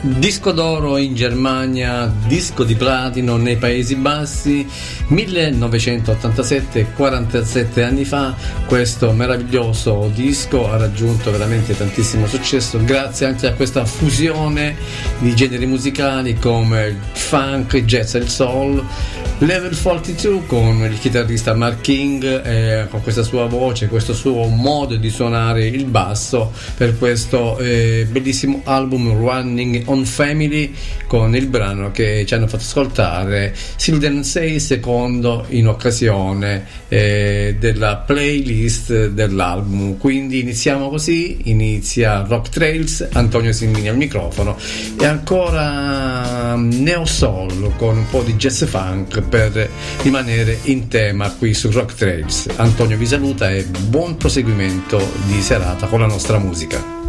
Disco d'oro in Germania, disco di platino nei Paesi Bassi, 1987, 47 anni fa. Questo meraviglioso disco ha raggiunto veramente tantissimo successo grazie anche a questa fusione di generi musicali come il funk, il jazz e il soul. Level 42 con il chitarrista Mark King, con questa sua voce, questo suo modo di suonare il basso per questo bellissimo album Running on Family, con il brano che ci hanno fatto ascoltare Silden 6 secondo in occasione della playlist dell'album. Quindi iniziamo così, inizia Rock Trails, Antonio Simbini al microfono e ancora Neo Soul con un po' di jazz funk per rimanere in tema qui su Rock Trails. Antonio vi saluta e buon proseguimento di serata con la nostra musica.